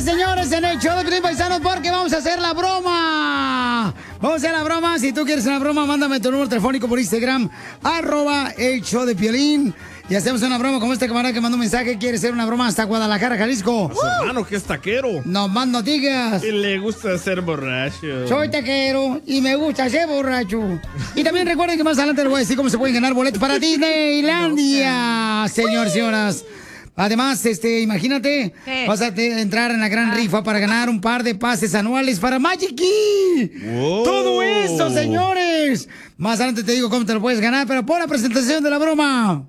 señores, en el show de Piolín, paisanos, porque vamos a hacer la broma. Vamos a hacer la broma. Si tú quieres una broma, mándame tu número telefónico por Instagram, @el show de Piolín. Y hacemos una broma como este camarada que mandó un mensaje. Quiere hacer una broma hasta Guadalajara, Jalisco. A su hermano, que es taquero. No más no digas. Y le gusta ser borracho. Soy taquero y me gusta ser borracho. Y también recuerden que más adelante les voy a decir cómo se pueden ganar boletos para Disneylandia, señores y señoras. Además, imagínate, ¿Qué? vas a entrar en la gran rifa para ganar un par de pases anuales para Magic Key. Wow. Todo eso, señores. Más adelante te digo cómo te lo puedes ganar, pero pon la presentación de la broma.